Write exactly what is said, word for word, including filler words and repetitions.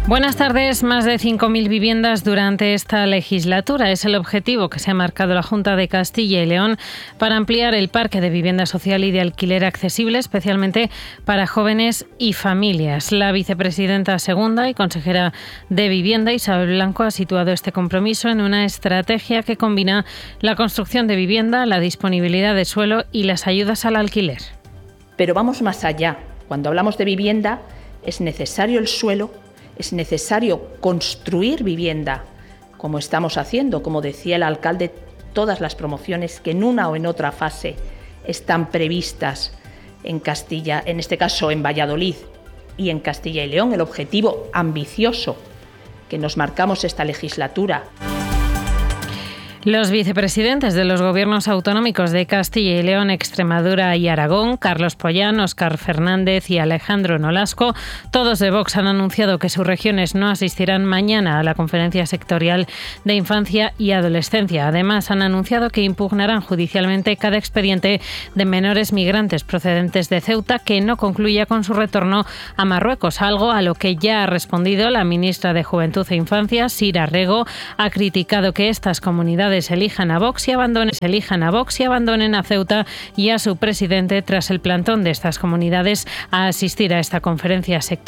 Buenas tardes. Más de cinco mil viviendas durante esta legislatura es el objetivo que se ha marcado la Junta de Castilla y León para ampliar el parque de vivienda social y de alquiler accesible, especialmente para jóvenes y familias. La vicepresidenta segunda y consejera de Vivienda, Isabel Blanco, ha situado este compromiso en una estrategia que combina la construcción de vivienda, la disponibilidad de suelo y las ayudas al alquiler. Pero vamos más allá. Cuando hablamos de vivienda, es necesario el suelo. Es necesario construir vivienda, como estamos haciendo, como decía el alcalde, todas las promociones que en una o en otra fase están previstas en Castilla, en este caso en Valladolid y en Castilla y León, el objetivo ambicioso que nos marcamos esta legislatura. Los vicepresidentes de los gobiernos autonómicos de Castilla y León, Extremadura y Aragón, Carlos Pollán, Óscar Fernández y Alejandro Nolasco, todos de Vox, han anunciado que sus regiones no asistirán mañana a la conferencia sectorial de infancia y adolescencia. Además, han anunciado que impugnarán judicialmente cada expediente de menores migrantes procedentes de Ceuta que no concluya con su retorno a Marruecos, algo a lo que ya ha respondido la ministra de Juventud e Infancia, Sira Rego. Ha criticado que estas comunidades elijan a Vox y abandonen, elijan a Vox y abandonen a Ceuta y a su presidente tras el plantón de estas comunidades a asistir a esta conferencia sectorial.